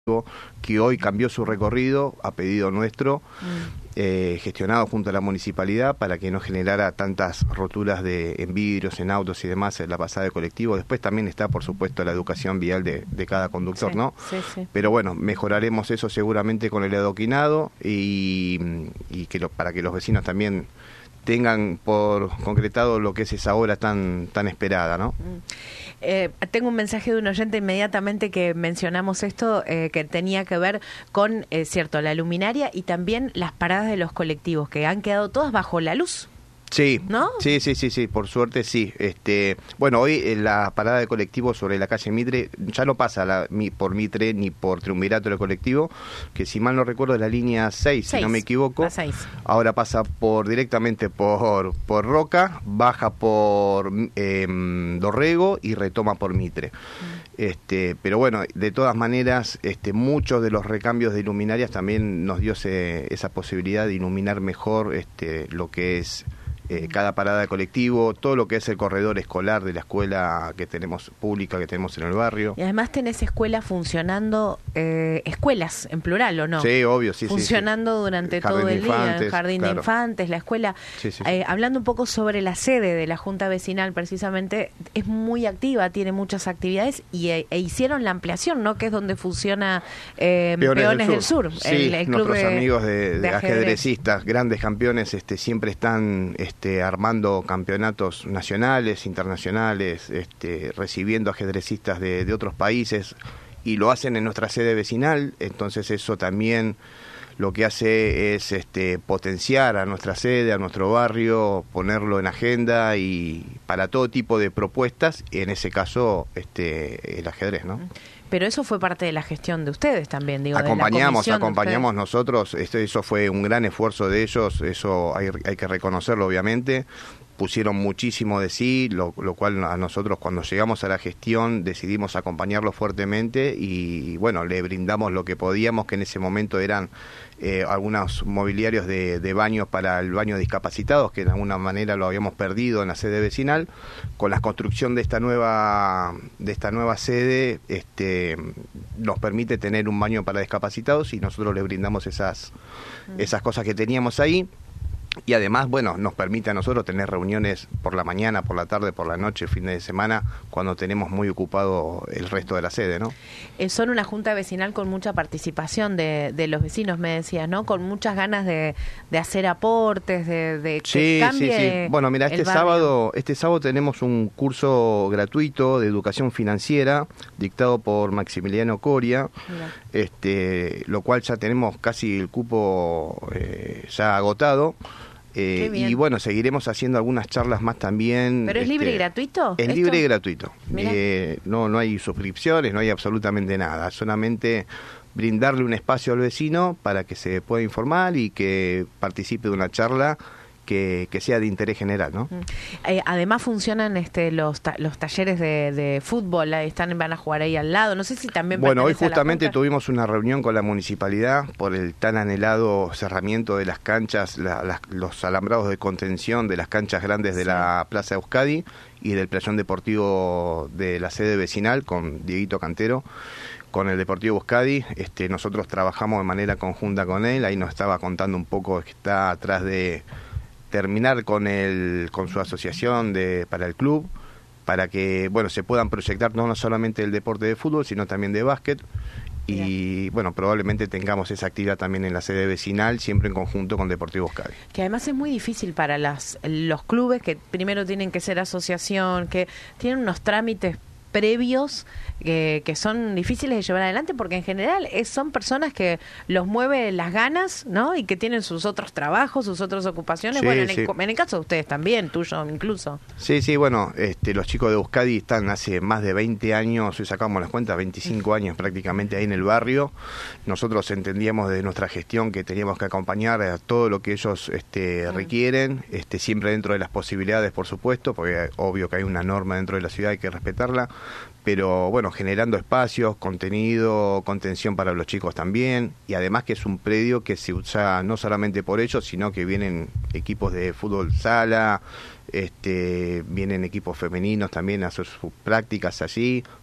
que hoy cambió su recorrido a pedido nuestro, gestionado junto a la municipalidad para que no generara tantas roturas en vidrios, en autos y demás en la pasada de colectivo. Después también está, por supuesto, la educación vial de cada conductor, Sí, ¿no? sí. Pero bueno, mejoraremos eso seguramente con el adoquinado y para que los vecinos también tengan por concretado lo que es esa obra tan esperada, ¿no? Tengo un mensaje de un oyente inmediatamente que mencionamos esto, que tenía que ver con, cierto, la luminaria y también las paradas de los colectivos, que han quedado todas bajo la luz. Sí, ¿No? Sí, por suerte sí. Bueno, hoy en la parada de colectivo sobre la calle Mitre ya no pasa por Mitre ni por Triunvirato el colectivo, que si mal no recuerdo es la línea 6, si no me equivoco. La 6. Ahora pasa directamente por Roca, baja por Dorrego y retoma por Mitre. Pero bueno, de todas maneras, muchos de los recambios de luminarias también nos dio esa posibilidad de iluminar mejor lo que es cada parada de colectivo, todo lo que es el corredor escolar de la escuela que tenemos pública, que tenemos en el barrio. Y además tenés escuelas funcionando, escuelas en plural, ¿o no? Sí, obvio, sí. Funcionando durante todo el día, el jardín de infantes, la escuela. Sí. Hablando un poco sobre la sede de la Junta Vecinal, precisamente, es muy activa, tiene muchas actividades e hicieron la ampliación, ¿no? Que es donde funciona Peones del Sur. Sí, el club nuestros amigos de ajedrez. ajedrecistas, grandes campeones, siempre están armando campeonatos nacionales, internacionales, recibiendo ajedrecistas de otros países, y lo hacen en nuestra sede vecinal. Entonces eso también lo que hace es potenciar a nuestra sede, a nuestro barrio, ponerlo en agenda y para todo tipo de propuestas, y en ese caso el ajedrez, ¿no? Pero eso fue parte de la gestión de ustedes también, digo. Acompañamos nosotros, eso fue un gran esfuerzo de ellos, eso hay que reconocerlo obviamente. Pusieron muchísimo de sí, lo cual a nosotros cuando llegamos a la gestión decidimos acompañarlo fuertemente y bueno, le brindamos lo que podíamos, que en ese momento eran algunos mobiliarios de baños para el baño de discapacitados, que de alguna manera lo habíamos perdido en la sede vecinal. Con la construcción de esta nueva sede nos permite tener un baño para discapacitados y nosotros le brindamos esas cosas que teníamos ahí. Y además, bueno, nos permite a nosotros tener reuniones por la mañana, por la tarde, por la noche, fin de semana, cuando tenemos muy ocupado el resto de la sede, ¿no? Son una junta vecinal con mucha participación de los vecinos, me decías, ¿no? Con muchas ganas de hacer aportes, de que cambie. Sí. Bueno, mira, este sábado tenemos un curso gratuito de educación financiera dictado por Maximiliano Coria, lo cual ya tenemos casi el cupo ya agotado. Y bueno, seguiremos haciendo algunas charlas más también. ¿Pero es libre y gratuito? Es libre y gratuito. No hay suscripciones, no hay absolutamente nada. Solamente brindarle un espacio al vecino para que se pueda informar y que participe de una charla que sea de interés general, ¿no? Además funcionan los talleres de fútbol, van a jugar ahí al lado, no sé si también... Bueno, hoy justamente tuvimos una reunión con la municipalidad por el tan anhelado cerramiento de las canchas, los alambrados de contención de las canchas grandes de la Plaza Euskadi y del playón deportivo de la sede vecinal con Dieguito Cantero, con el Deportivo Euskadi. Nosotros trabajamos de manera conjunta con él, ahí nos estaba contando un poco que está atrás de terminar con su asociación para el club, para que se puedan proyectar no solamente el deporte de fútbol, sino también de básquet. Y bueno, probablemente tengamos esa actividad también en la sede vecinal, siempre en conjunto con Deportivo Euskadi. Que además es muy difícil para los clubes, que primero tienen que ser asociación, que tienen unos trámites previos que son difíciles de llevar adelante, porque en general son personas que los mueve las ganas, ¿no? Y que tienen sus otros trabajos, sus otras ocupaciones. Sí, bueno, en el caso de ustedes también, tuyo incluso. Sí, bueno, los chicos de Euskadi están hace más de 20 años, hoy sacamos las cuentas, 25 años prácticamente ahí en el barrio. Nosotros entendíamos de nuestra gestión que teníamos que acompañar a todo lo que ellos requieren, siempre dentro de las posibilidades, por supuesto, porque obvio que hay una norma dentro de la ciudad, hay que respetarla. Pero bueno, generando espacios, contenido, contención para los chicos también, y además que es un predio que se usa no solamente por ellos, sino que vienen equipos de fútbol sala, vienen equipos femeninos también a hacer sus prácticas allí,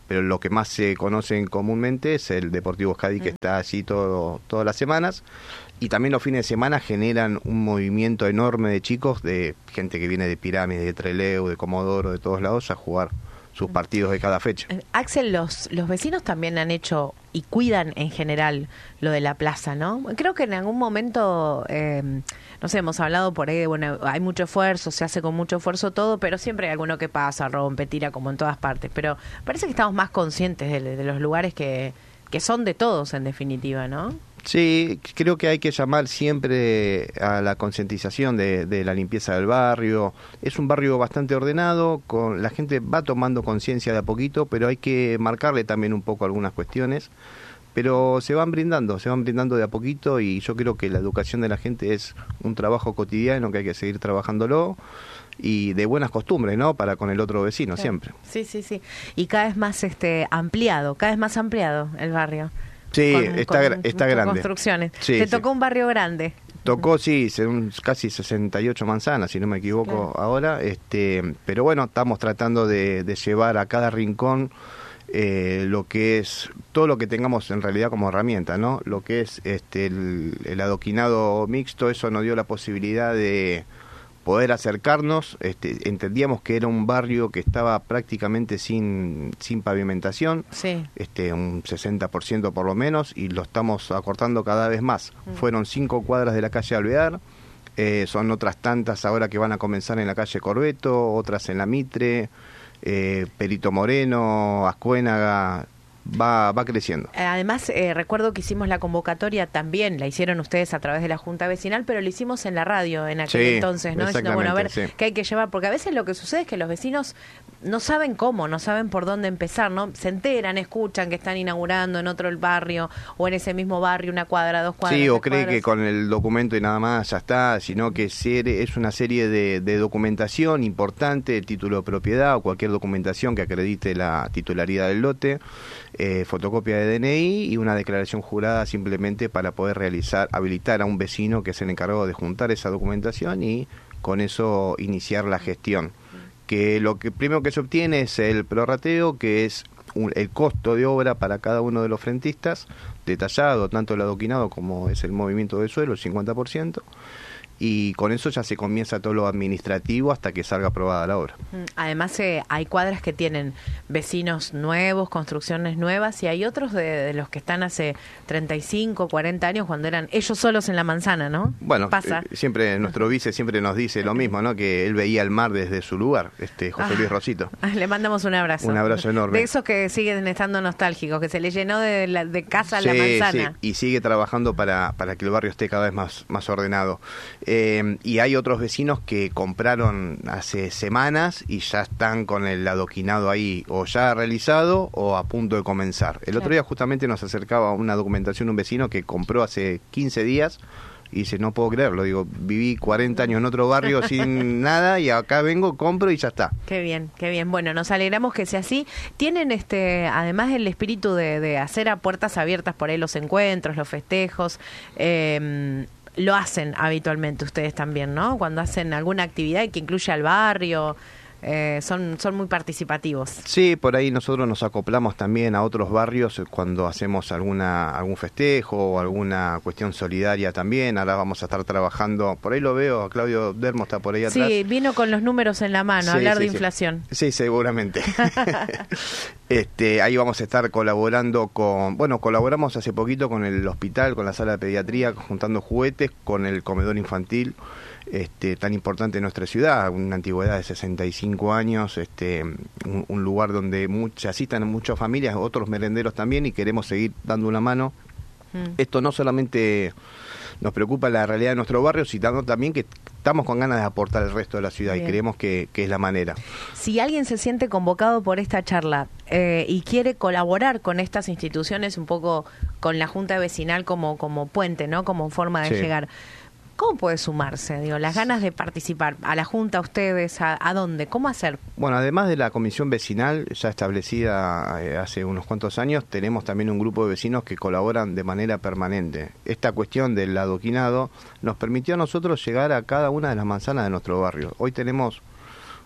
pero lo que más se conocen comúnmente es el Deportivo Euskadi, que está allí todas las semanas, y también los fines de semana generan un movimiento enorme de chicos, de gente que viene de Pirámide, de Trelew, de Comodoro, de todos lados, a jugar sus partidos de cada fecha. Axel, los vecinos también han hecho y cuidan en general lo de la plaza, ¿no? Creo que en algún momento, no sé, hemos hablado por ahí, bueno, hay mucho esfuerzo, se hace con mucho esfuerzo todo, pero siempre hay alguno que pasa, rompe, tira, como en todas partes. Pero parece que estamos más conscientes de los lugares que son de todos, en definitiva, ¿no? Sí, creo que hay que llamar siempre a la concientización de la limpieza del barrio. Es un barrio bastante ordenado, la gente va tomando conciencia de a poquito, pero hay que marcarle también un poco algunas cuestiones. Pero se van brindando de a poquito, y yo creo que la educación de la gente es un trabajo cotidiano que hay que seguir trabajándolo, y de buenas costumbres, ¿no? Para con el otro vecino, sí, siempre. Sí. Y cada vez más ampliado el barrio. Sí, está grande. Construcciones. Sí, Te tocó un barrio grande. Tocó, sí, casi 68 manzanas, si no me equivoco, ahora. Pero bueno, estamos tratando de llevar a cada rincón lo que es todo lo que tengamos en realidad como herramienta, ¿no? Lo que es el adoquinado mixto, eso nos dio la posibilidad de poder acercarnos. Entendíamos que era un barrio que estaba prácticamente sin pavimentación, sí. Un 60% por lo menos, y lo estamos acortando cada vez más. Fueron 5 cuadras de la calle Alvear, son otras tantas ahora que van a comenzar en la calle Corbeto, otras en la Mitre, Perito Moreno, Ascuénaga. Va creciendo. Además, recuerdo que hicimos la convocatoria también, la hicieron ustedes a través de la Junta Vecinal, pero lo hicimos en la radio en aquel entonces, ¿no? Diciendo, bueno, a ver, qué hay que llevar, porque a veces lo que sucede es que los vecinos no saben cómo, no saben por dónde empezar, ¿no? Se enteran, escuchan que están inaugurando en otro barrio, o en ese mismo barrio, 1 cuadra, 2 cuadras. Sí, o cree que con el documento y nada más ya está, sino que es una serie de documentación importante, título de propiedad o cualquier documentación que acredite la titularidad del lote, fotocopia de DNI y una declaración jurada, simplemente para poder habilitar a un vecino que es el encargado de juntar esa documentación y con eso iniciar la gestión. Que lo que primero que se obtiene es el prorrateo, que es el costo de obra para cada uno de los frentistas, detallado, tanto el adoquinado como es el movimiento de suelo, el 50%, y con eso ya se comienza todo lo administrativo hasta que salga aprobada la obra. Además, hay cuadras que tienen vecinos nuevos, construcciones nuevas, y hay otros de los que están hace 35, 40 años, cuando eran ellos solos en la manzana, ¿no? Bueno, siempre nuestro vice siempre nos dice lo mismo, ¿no? Que él veía el mar desde su lugar, José Luis Rosito. Le mandamos un abrazo. Un abrazo enorme. De esos que siguen estando nostálgicos, que se le llenó de casa a la manzana. Sí, y sigue trabajando para que el barrio esté cada vez más ordenado. Y hay otros vecinos que compraron hace semanas y ya están con el adoquinado ahí, o ya realizado o a punto de comenzar. El otro día justamente nos acercaba una documentación un vecino que compró hace 15 días y dice, no puedo creerlo, digo, viví 40 años en otro barrio sin nada y acá vengo, compro y ya está. Qué bien, qué bien. Bueno, nos alegramos que sea así. Tienen además el espíritu de hacer a puertas abiertas por ahí los encuentros, los festejos, lo hacen habitualmente ustedes también, ¿no? Cuando hacen alguna actividad que incluye al barrio, son muy participativos. Sí, por ahí nosotros nos acoplamos también a otros barrios cuando hacemos algún festejo o alguna cuestión solidaria también. Ahora vamos a estar trabajando, por ahí lo veo, a Claudio Dermo está por ahí atrás. Sí, vino con los números en la mano, a hablar de inflación. Sí, seguramente. Ahí vamos a estar colaborando colaboramos hace poquito con el hospital, con la sala de pediatría, juntando juguetes, con el comedor infantil, tan importante en nuestra ciudad, una antigüedad de 65 años, un lugar donde asistan muchas familias, otros merenderos también, y queremos seguir dando una mano. Esto no solamente nos preocupa la realidad de nuestro barrio, sino también que estamos con ganas de aportar al resto de la ciudad. Bien. Y creemos que es la manera. Si alguien se siente convocado por esta charla y quiere colaborar con estas instituciones, un poco con la Junta Vecinal como puente, ¿no? Como forma de llegar, ¿cómo puede sumarse? Digo, las ganas de participar, a la Junta, a ustedes, ¿a dónde? ¿Cómo hacer? Bueno, además de la comisión vecinal ya establecida hace unos cuantos años, tenemos también un grupo de vecinos que colaboran de manera permanente. Esta cuestión del adoquinado nos permitió a nosotros llegar a cada una de las manzanas de nuestro barrio. Hoy tenemos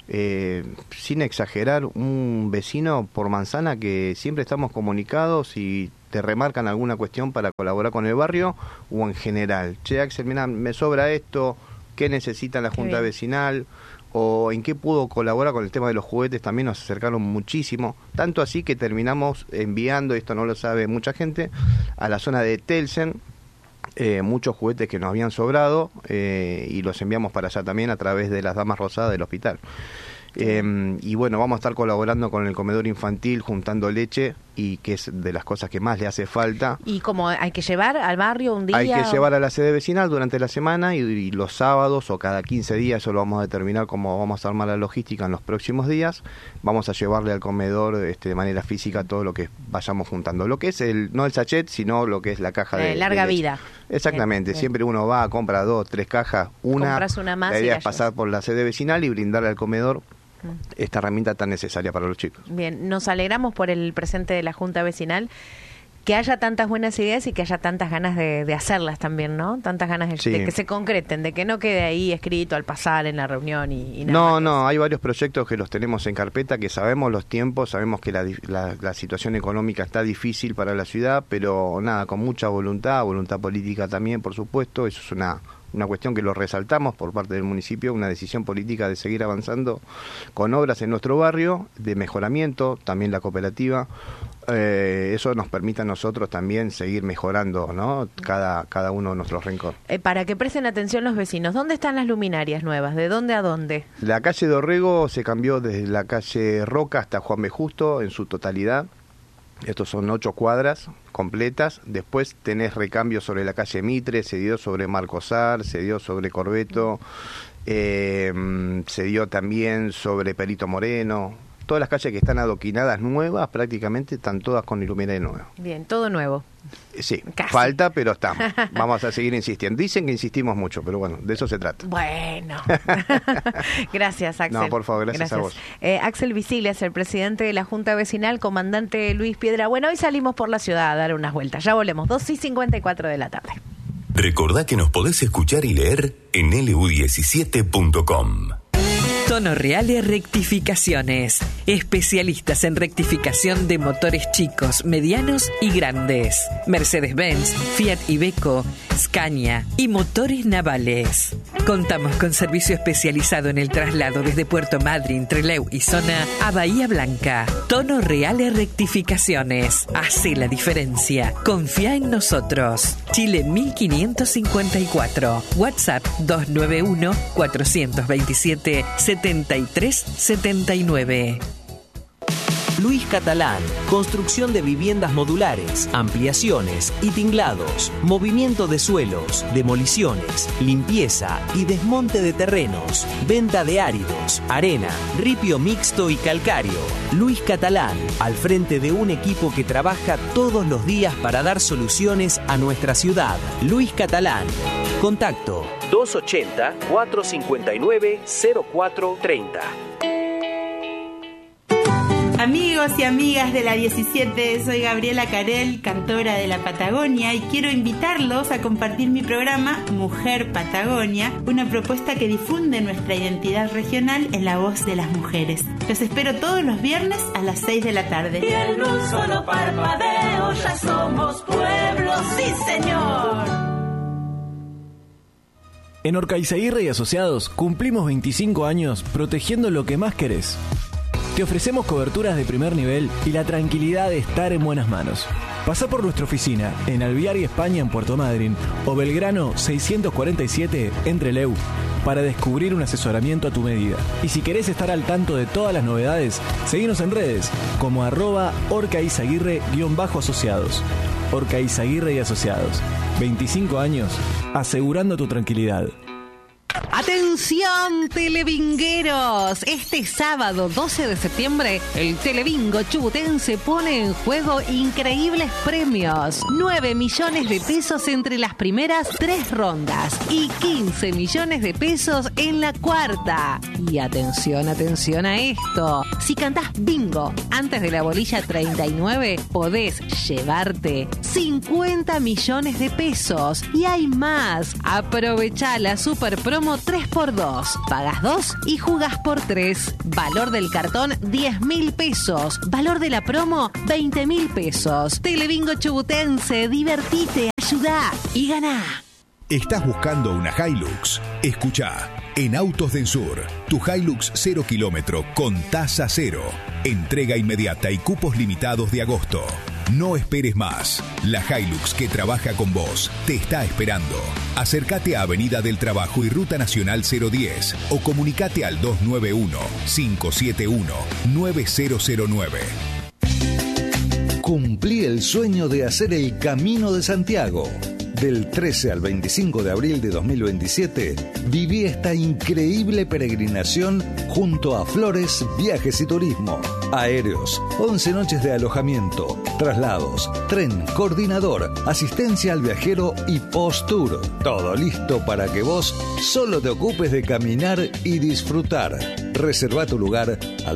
sin exagerar, un vecino por manzana que siempre estamos comunicados y te remarcan alguna cuestión para colaborar con el barrio o en general. Che, Axel, mira, me sobra esto, ¿qué necesita la Junta Vecinal? O en qué pudo colaborar con el tema de los juguetes, también nos acercaron muchísimo, tanto así que terminamos enviando, esto no lo sabe mucha gente, a la zona de Telsen, muchos juguetes que nos habían sobrado y los enviamos para allá también a través de las Damas Rosadas del hospital. Y bueno, vamos a estar colaborando con el comedor infantil, juntando leche, y que es de las cosas que más le hace falta. ¿Y como hay que llevar al barrio un día? Hay que llevar a la sede vecinal durante la semana y los sábados o cada 15 días, eso lo vamos a determinar cómo vamos a armar la logística en los próximos días. Vamos a llevarle al comedor de manera física todo lo que vayamos juntando. Lo que es no el sachet, sino lo que es la caja de larga leche. vida. Exactamente, bien. Siempre uno va, compra 2, 3 cajas, compras una más. La idea es pasar por la sede vecinal y brindarle al comedor esta herramienta tan necesaria para los chicos. Bien, nos alegramos por el presente de la Junta Vecinal, que haya tantas buenas ideas y que haya tantas ganas de hacerlas también, ¿no? Tantas ganas de que se concreten, de que no quede ahí escrito al pasar en la reunión y nada. No, hay varios proyectos que los tenemos en carpeta, que sabemos los tiempos, sabemos que la situación económica está difícil para la ciudad, pero nada, con mucha voluntad política también, por supuesto. Eso es una cuestión que lo resaltamos por parte del municipio, una decisión política de seguir avanzando con obras en nuestro barrio, de mejoramiento, también la cooperativa. Eso nos permite a nosotros también seguir mejorando, ¿no? Cada uno de nuestros rincones. Para que presten atención los vecinos, ¿dónde están las luminarias nuevas? ¿De dónde a dónde? La calle Dorrego se cambió desde la calle Roca hasta Juan B. Justo en su totalidad. Estos son 8 cuadras completas. Después tenés recambio sobre la calle Mitre, se dio sobre Marcosar, se dio sobre Corbeto, se dio también sobre Perito Moreno. Todas las calles que están adoquinadas nuevas prácticamente están todas con luminaria nueva. Bien, todo nuevo. Sí, casi. Falta, pero estamos. Vamos a seguir insistiendo. Dicen que insistimos mucho, pero bueno, de eso se trata. Bueno. Gracias, Axel. No, por favor, gracias a vos. Axel Visiglia, el presidente de la Junta Vecinal, comandante Luis Piedra. Bueno, hoy salimos por la ciudad a dar unas vueltas. Ya volvemos, 2:54 de la tarde. Recordá que nos podés escuchar y leer en lu17.com. Tono Reale Rectificaciones. Especialistas en rectificación de motores chicos, medianos y grandes. Mercedes-Benz, Fiat Iveco, Scania y motores navales. Contamos con servicio especializado en el traslado desde Puerto Madryn, Trelew y zona a Bahía Blanca. Tono Reale Rectificaciones. Hace la diferencia. Confía en nosotros. Chile 1554. WhatsApp 291-427-7379. Luis Catalán, construcción de viviendas modulares, ampliaciones y tinglados, movimiento de suelos, demoliciones, limpieza y desmonte de terrenos, venta de áridos, arena, ripio mixto y calcáreo. Luis Catalán, al frente de un equipo que trabaja todos los días para dar soluciones a nuestra ciudad. Luis Catalán. Contacto 280-459-0430. Amigos y amigas de la 17, soy Gabriela Carel, cantora de la Patagonia, y quiero invitarlos a compartir mi programa Mujer Patagonia, una propuesta que difunde nuestra identidad regional en la voz de las mujeres. Los espero todos los viernes a las 6 de la tarde. Y en un solo parpadeo ya somos pueblo, sí señor. En Orcaizaguirre y Asociados cumplimos 25 años protegiendo lo que más querés. Te ofrecemos coberturas de primer nivel y la tranquilidad de estar en buenas manos. Pasá por nuestra oficina en Alviar España en Puerto Madryn o Belgrano 647 en Trelew para descubrir un asesoramiento a tu medida. Y si querés estar al tanto de todas las novedades, seguinos en redes como @Orcaizaguirre_asociados. Orcaizaguirre y Asociados. 25 años asegurando tu tranquilidad. ¡Atención, televingueros! Este sábado 12 de septiembre, el Telebingo Chubutense pone en juego increíbles premios. 9 millones de pesos entre las primeras 3 rondas y 15 millones de pesos en la cuarta. Y atención a esto. Si cantás bingo antes de la bolilla 39, podés llevarte 50 millones de pesos. Y hay más. Aprovechá la super promo 3x2. Pagas 2 y jugás por 3. Valor del cartón 10.000 pesos. Valor de la promo 20.000 pesos. Telebingo Chubutense, divertite, ayudá y ganá. ¿Estás buscando una Hilux? Escuchá, en Autos del Sur, tu Hilux 0 kilómetro con tasa cero. Entrega inmediata y cupos limitados de agosto. No esperes más. La Hilux que trabaja con vos te está esperando. Acércate a Avenida del Trabajo y Ruta Nacional 010 o comunicate al 291-571-9009. Cumplí el sueño de hacer el Camino de Santiago. Del 13 al 25 de abril de 2027, viví esta increíble peregrinación junto a Flores Viajes y Turismo. Aéreos, 11 noches de alojamiento, traslados, tren, coordinador, asistencia al viajero y post-tour. Todo listo para que vos solo te ocupes de caminar y disfrutar. Reserva tu lugar al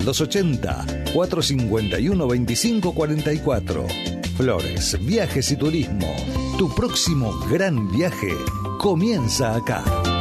280-451-2544. Flores Viajes y Turismo. Tu próximo gran viaje comienza acá.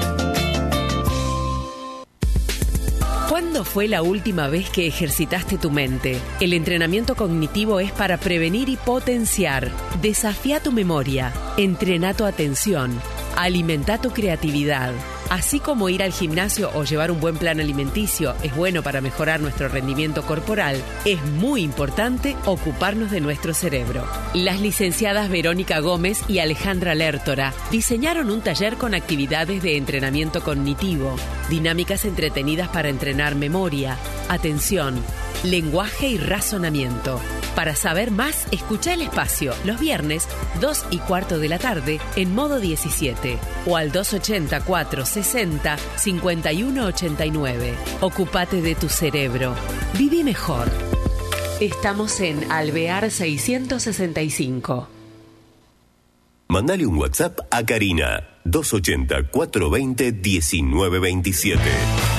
¿Cuándo fue la última vez que ejercitaste tu mente? El entrenamiento cognitivo es para prevenir y potenciar. Desafía tu memoria, entrena tu atención, alimenta tu creatividad. Así como ir al gimnasio o llevar un buen plan alimenticio es bueno para mejorar nuestro rendimiento corporal, es muy importante ocuparnos de nuestro cerebro. Las licenciadas Verónica Gómez y Alejandra Lertora diseñaron un taller con actividades de entrenamiento cognitivo, dinámicas entretenidas para entrenar memoria, atención, lenguaje y razonamiento. Para saber más, escucha El Espacio los viernes 2:15 de la tarde en Modo 17 o al 280-460-5189. Ocúpate de tu cerebro. Viví mejor. Estamos en Alvear 665. Mandale un WhatsApp a Karina 280-420-1927.